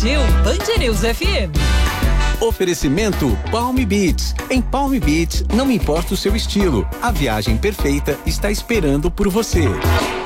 Curtiu Band News FM. Oferecimento Palm Beach. Em Palm Beach, não importa o seu estilo, a viagem perfeita está esperando por você.